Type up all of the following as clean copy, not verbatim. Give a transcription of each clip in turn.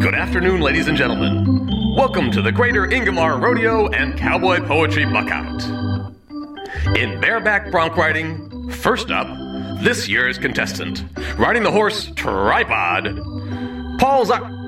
Good afternoon, ladies and gentlemen. Welcome to the Greater Ingomar Rodeo and Cowboy Poetry Buckout. In bareback bronc riding, first up, this year's contestant, riding the horse Tripod, Paul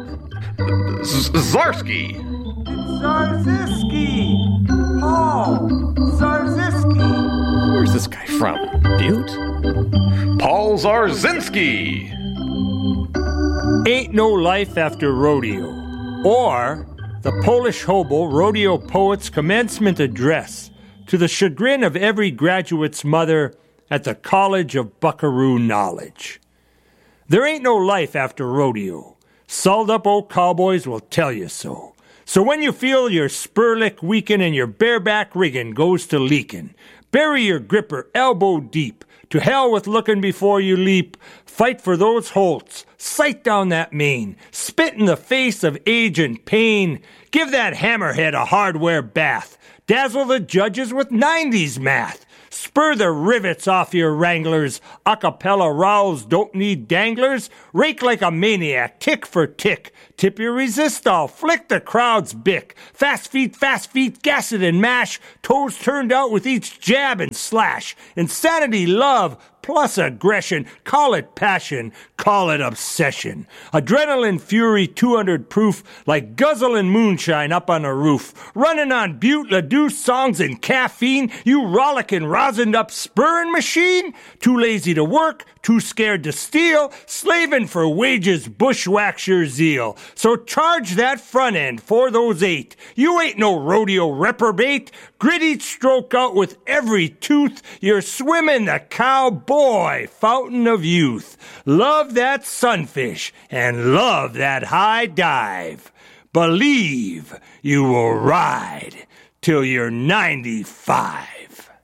Zarski. Zarziski! Paul Zarziski! Where's this guy from? Butte? Paul Zarzinski! Ain't No Life After Rodeo, or the Polish Hobo Rodeo Poet's Commencement Address to the chagrin of every graduate's mother at the College of Buckaroo Knowledge. There ain't no life after rodeo. Sold up old cowboys will tell you so. So when you feel your spur lick weaken and your bareback riggin' goes to leakin', bury your gripper elbow deep. To hell with looking before you leap. Fight for those holts. Sight down that mane. Spit in the face of age and pain. Give that hammerhead a hardware bath. Dazzle the judges with 90s math. Spur the rivets off your wranglers. Acapella rowels don't need danglers. Rake like a maniac, tick for tick. Tip your resistol, flick the crowd's bick. Fast feet, gas it and mash. Toes turned out with each jab and slash. Insanity, love, plus aggression. Call it passion, call it obsession. Adrenaline fury 200 proof, like guzzling moonshine up on a roof. Running on Butte Ladue songs and caffeine, you rollicking, rosined up spurring machine. Too lazy to work, too scared to steal, slaving for wages bushwhacks your zeal. So charge that front end for those 8. You ain't no rodeo reprobate. Grit each stroke out with every tooth. You're swimming the cowboy fountain of youth. Love that sunfish and love that high dive. Believe you will ride till you're 95.